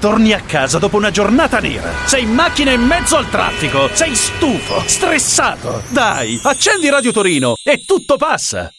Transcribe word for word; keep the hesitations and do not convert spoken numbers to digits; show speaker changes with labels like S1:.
S1: torni a casa dopo una giornata nera. Sei in macchina in mezzo al traffico. Sei stufo, stressato. Dai, accendi Radio Torino e tutto passa.